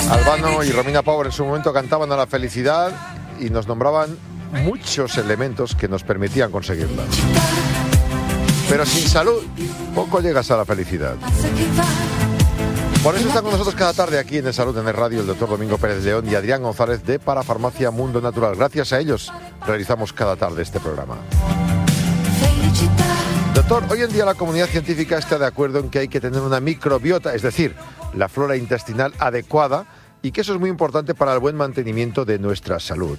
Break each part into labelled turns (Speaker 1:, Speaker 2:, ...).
Speaker 1: Albano y Romina Power en su momento cantaban a la felicidad y nos nombraban muchos elementos que nos permitían conseguirla. Pero sin salud, poco llegas a la felicidad. Por eso está con nosotros cada tarde aquí en Salud en el Radio el doctor Domingo Pérez León y Adrián González de Parafarmacia Mundo Natural. Gracias a ellos realizamos cada tarde este programa. Doctor, hoy en día la comunidad científica está de acuerdo en que hay que tener una microbiota, es decir, la flora intestinal adecuada, y que eso es muy importante para el buen mantenimiento de nuestra salud.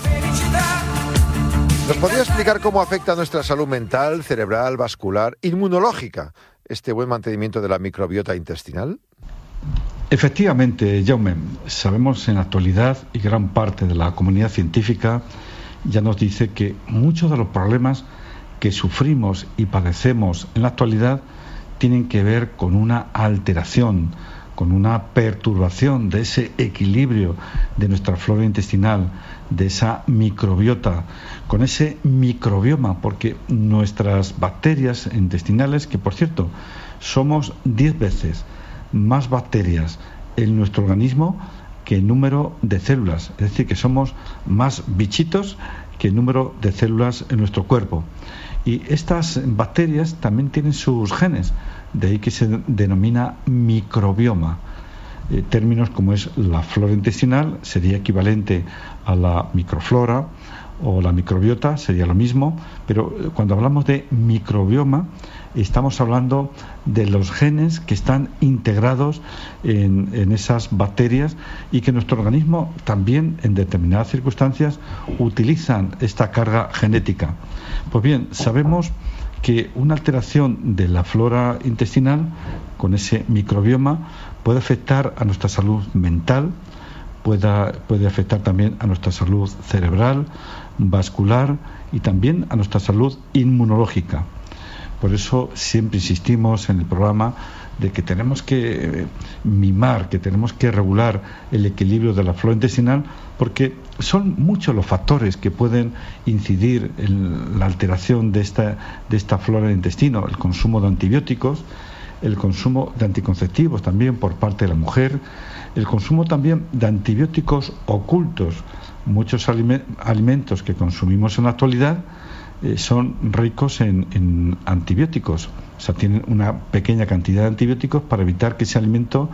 Speaker 1: ¿Nos podría explicar cómo afecta a nuestra salud mental, cerebral, vascular, inmunológica, este buen mantenimiento de la microbiota intestinal?
Speaker 2: Efectivamente, Jaume, sabemos en la actualidad, y gran parte de la comunidad científica ya nos dice que muchos de los problemas que sufrimos y padecemos en la actualidad tienen que ver con una alteración, con una perturbación de ese equilibrio de nuestra flora intestinal, de esa microbiota, con ese microbioma, porque nuestras bacterias intestinales, que por cierto, somos 10 veces más bacterias en nuestro organismo que el número de células, es decir, que somos más bichitos que el número de células en nuestro cuerpo. Y estas bacterias también tienen sus genes, de ahí que se denomina microbioma. Términos como es la flora intestinal sería equivalente a la microflora, o la microbiota sería lo mismo, pero cuando hablamos de microbioma estamos hablando de los genes que están integrados en esas bacterias y que nuestro organismo también en determinadas circunstancias utilizan esta carga genética. Pues bien, sabemos que una alteración de la flora intestinal con ese microbioma puede afectar a nuestra salud mental, puede afectar también a nuestra salud cerebral, vascular y también a nuestra salud inmunológica. Por eso siempre insistimos en el programa de que tenemos que mimar, que tenemos que regular el equilibrio de la flora intestinal, porque son muchos los factores que pueden incidir en la alteración de esta flora del intestino: el consumo de antibióticos, el consumo de anticonceptivos también por parte de la mujer, el consumo también de antibióticos ocultos. Muchos alimentos que consumimos en la actualidad son ricos en antibióticos, o sea, tienen una pequeña cantidad de antibióticos para evitar que ese alimento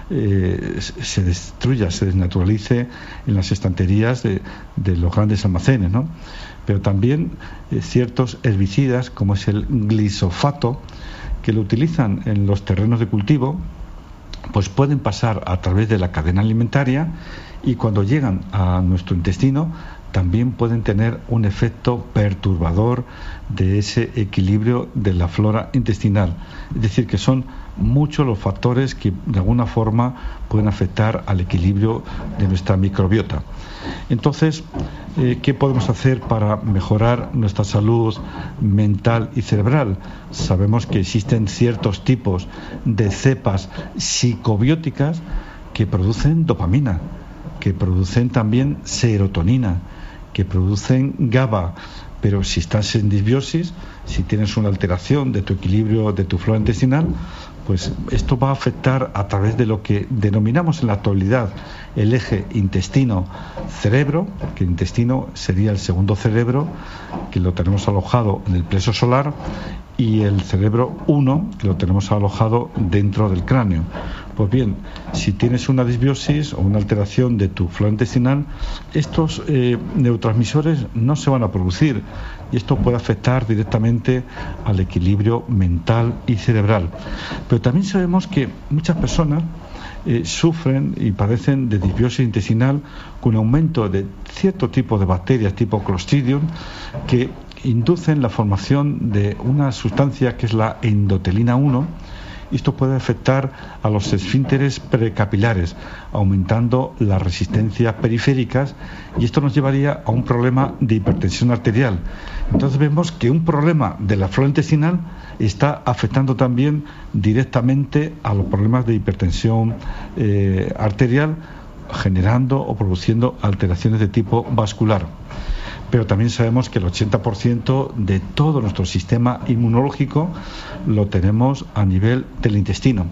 Speaker 2: se destruya, se desnaturalice en las estanterías de los grandes almacenes, ¿no? Pero también ciertos herbicidas, como es el glisofato, que lo utilizan en los terrenos de cultivo, pues pueden pasar a través de la cadena alimentaria y cuando llegan a nuestro intestino también pueden tener un efecto perturbador de ese equilibrio de la flora intestinal. Es decir, que son muchos los factores que de alguna forma pueden afectar al equilibrio de nuestra microbiota. Entonces, ¿qué podemos hacer para mejorar nuestra salud mental y cerebral? Sabemos que existen ciertos tipos de cepas psicobióticas que producen dopamina, que producen también serotonina, que producen GABA, pero si estás en disbiosis, si tienes una alteración de tu equilibrio de tu flora intestinal, pues esto va a afectar a través de lo que denominamos en la actualidad el eje intestino-cerebro, que el intestino sería el segundo cerebro, que lo tenemos alojado en el plexo solar, y el cerebro 1, que lo tenemos alojado dentro del cráneo. Pues bien, si tienes una disbiosis o una alteración de tu flora intestinal, estos neurotransmisores no se van a producir y esto puede afectar directamente al equilibrio mental y cerebral. Pero también sabemos que muchas personas sufren y padecen de disbiosis intestinal con aumento de cierto tipo de bacterias tipo Clostridium que inducen la formación de una sustancia que es la endotelina 1. Esto puede afectar a los esfínteres precapilares, aumentando las resistencias periféricas, y esto nos llevaría a un problema de hipertensión arterial. Entonces vemos que un problema de la flora intestinal está afectando también directamente a los problemas de hipertensión arterial, generando o produciendo alteraciones de tipo vascular. Pero también sabemos que el 80% de todo nuestro sistema inmunológico lo tenemos a nivel del intestino.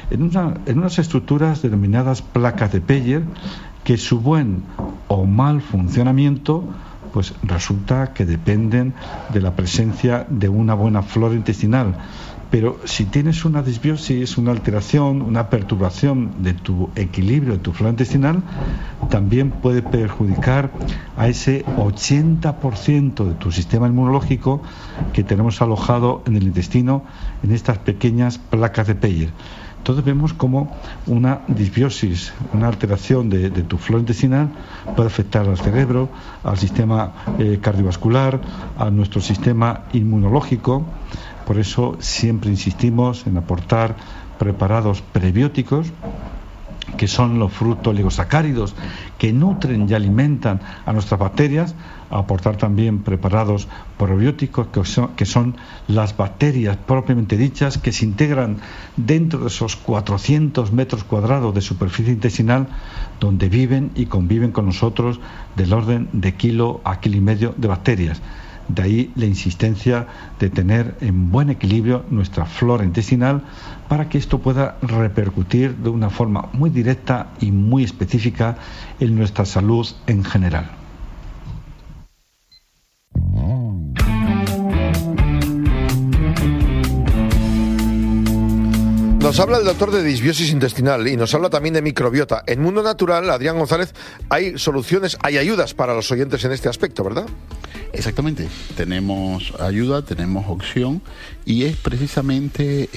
Speaker 2: en unas estructuras denominadas placas de Peyer, que su buen o mal funcionamiento pues resulta que dependen de la presencia de una buena flora intestinal. Pero si tienes una disbiosis, una alteración, una perturbación de tu equilibrio de tu flora intestinal, también puede perjudicar a ese 80% de tu sistema inmunológico que tenemos alojado en el intestino, en estas pequeñas placas de Peyer. Entonces vemos como una disbiosis, una alteración de tu flora intestinal puede afectar al cerebro, al sistema cardiovascular, a nuestro sistema inmunológico. Por eso siempre insistimos en aportar preparados prebióticos, que son los frutos oligosacáridos que nutren y alimentan a nuestras bacterias, a aportar también preparados probióticos, que son las bacterias propiamente dichas, que se integran dentro de esos 400 metros cuadrados de superficie intestinal, donde viven y conviven con nosotros del orden de kilo a kilo y medio de bacterias. De ahí la insistencia de tener en buen equilibrio nuestra flora intestinal, para que esto pueda repercutir de una forma muy directa y muy específica en nuestra salud en general.
Speaker 1: Nos habla el doctor de disbiosis intestinal y nos habla también de microbiota. En Mundo Natural, Adrián González, hay soluciones, hay ayudas para los oyentes en este aspecto, ¿verdad?
Speaker 3: Exactamente, tenemos ayuda, tenemos opción, y es precisamente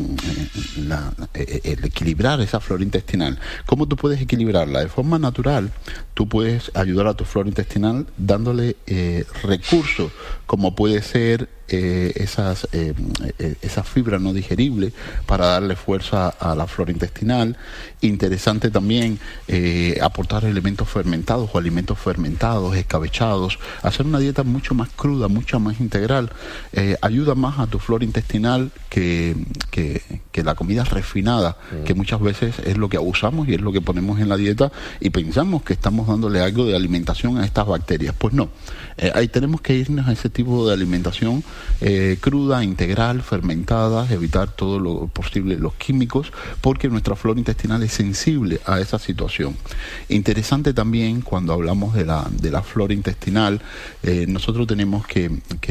Speaker 3: el equilibrar esa flora intestinal. ¿Cómo tú puedes equilibrarla? De forma natural, tú puedes ayudar a tu flora intestinal dándole recursos, como puede ser esa fibra no digerible para darle fuerza a la flora intestinal. Interesante también aportar elementos fermentados o alimentos fermentados, escabechados, hacer una dieta mucho más cruda, mucho más integral, ayuda más a tu flora intestinal que la comida refinada, que muchas veces es lo que abusamos y es lo que ponemos en la dieta y pensamos que estamos dándole algo de alimentación a estas bacterias. Pues no, ahí tenemos que irnos a ese tipo de alimentación cruda, integral, fermentada, evitar todo lo posible los químicos, porque nuestra flora intestinal es sensible a esa situación. Interesante también cuando hablamos de la flora intestinal, nosotros tenemos que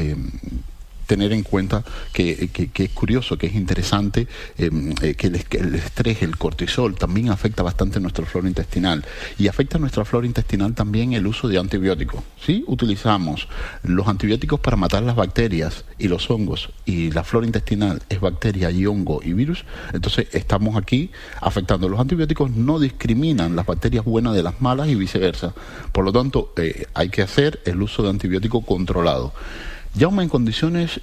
Speaker 3: tener en cuenta que es curioso, que es interesante, que el estrés, el cortisol, también afecta bastante nuestra flora intestinal, y afecta nuestra flora intestinal también el uso de antibióticos. ¿Sí? Utilizamos los antibióticos para matar las bacterias y los hongos, y la flora intestinal es bacteria y hongo y virus, entonces estamos aquí afectando. Los antibióticos no discriminan las bacterias buenas de las malas y viceversa. Por lo tanto, hay que hacer el uso de antibiótico controlado. Ya en condiciones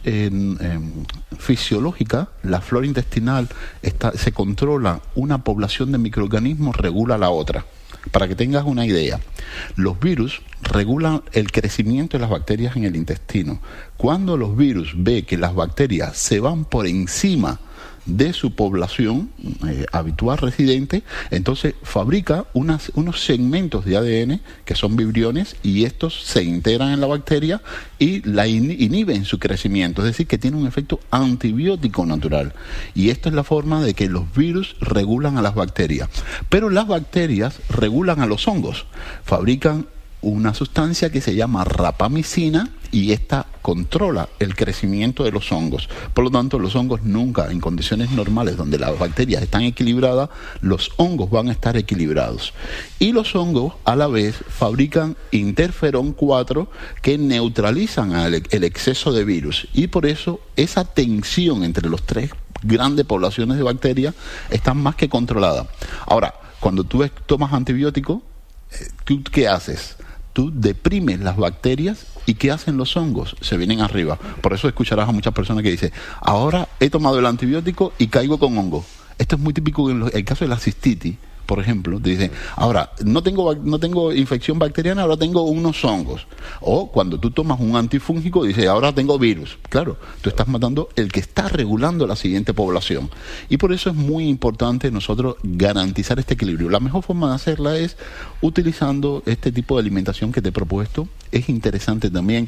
Speaker 3: fisiológicas, la flora intestinal se controla, una población de microorganismos regula la otra. Para que tengas una idea, los virus regulan el crecimiento de las bacterias en el intestino. Cuando los virus ven que las bacterias se van por encima de su población habitual residente, entonces fabrica unos segmentos de ADN que son vibriones, y estos se integran en la bacteria y la inhiben su crecimiento, es decir, que tiene un efecto antibiótico natural. Y esta es la forma de que los virus regulan a las bacterias. Pero las bacterias regulan a los hongos, fabrican una sustancia que se llama rapamicina, y esta controla el crecimiento de los hongos. Por lo tanto, los hongos nunca, en condiciones normales donde las bacterias están equilibradas, los hongos van a estar equilibrados. Y los hongos, a la vez, fabrican interferón 4 que neutralizan el exceso de virus. Y por eso, esa tensión entre los tres grandes poblaciones de bacterias está más que controlada. Ahora, cuando tú tomas antibiótico, ¿tú qué haces? Tú deprimes las bacterias, y ¿qué hacen los hongos? Se vienen arriba. Por eso escucharás a muchas personas que dicen: ahora he tomado el antibiótico y caigo con hongo. Esto es muy típico en el caso de la cistitis, por ejemplo. Te dicen: ahora no tengo infección bacteriana, ahora tengo unos hongos. O cuando tú tomas un antifúngico, dices: ahora tengo virus. Claro, tú estás matando el que está regulando la siguiente población. Y por eso es muy importante nosotros garantizar este equilibrio. La mejor forma de hacerla es utilizando este tipo de alimentación que te he propuesto, es interesante también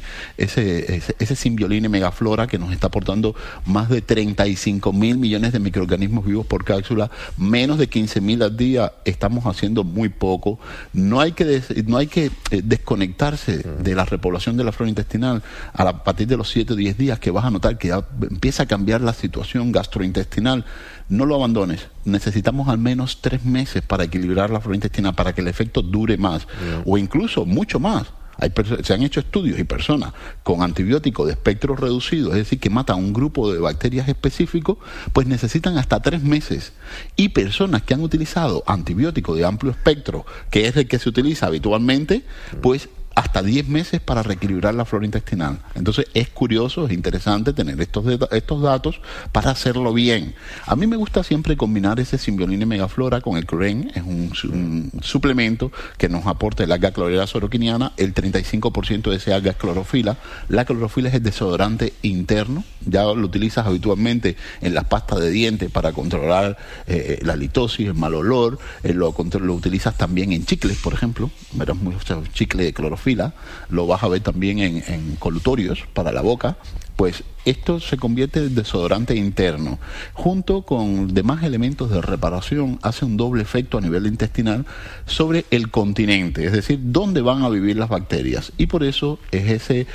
Speaker 3: ese Symbioline megaflora que nos está aportando más de 35.000 millones de microorganismos vivos por cápsula, menos de 15.000 al día. Estamos haciendo muy poco. No hay que desconectarse de la repoblación de la flora intestinal a partir de los 7 o 10 días, que vas a notar que ya empieza a cambiar la situación gastrointestinal. No lo abandones. Necesitamos al menos 3 meses para equilibrar la flora intestinal, para que el efecto dure más, o incluso mucho más. Se han hecho estudios y personas con antibióticos de espectro reducido, es decir, que matan un grupo de bacterias específico, pues necesitan hasta 3 meses. Y personas que han utilizado antibióticos de amplio espectro, que es el que se utiliza habitualmente, pues hasta 10 meses para reequilibrar la flora intestinal. Entonces es curioso, es interesante tener estos datos para hacerlo bien. A mí me gusta siempre combinar ese Symbioline megaflora con el chlorén. Es un suplemento que nos aporta el alga clorela soroquiniana. El 35% de ese alga es clorofila. La clorofila es el desodorante interno. Ya lo utilizas habitualmente en las pastas de dientes para controlar la halitosis, el mal olor. Lo utilizas también en chicles, por ejemplo. Verás mucho chicle de clorofila. Lo vas a ver también en colutorios para la boca. Pues esto se convierte en desodorante interno. Junto con demás elementos de reparación, hace un doble efecto a nivel intestinal sobre el continente, es decir, dónde van a vivir las bacterias. Y por eso es ese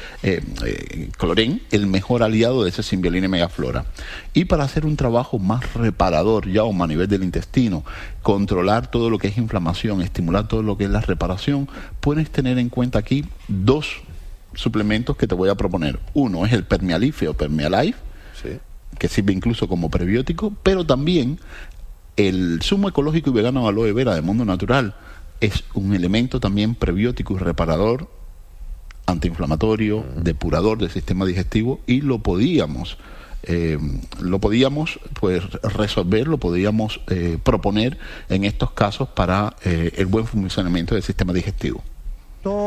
Speaker 3: chlorén el mejor aliado de ese Symbioline megaflora. Y para hacer un trabajo más reparador ya a nivel del intestino, controlar todo lo que es inflamación, estimular todo lo que es la reparación, puedes tener en cuenta aquí 2 suplementos que te voy a proponer. Uno es el Permealife o Permealife, sí, que sirve incluso como prebiótico, pero también el zumo ecológico y vegano de aloe vera de Mundo Natural es un elemento también prebiótico y reparador, antiinflamatorio, depurador del sistema digestivo, y lo podíamos pues resolver, lo podíamos proponer en estos casos para el buen funcionamiento del sistema digestivo.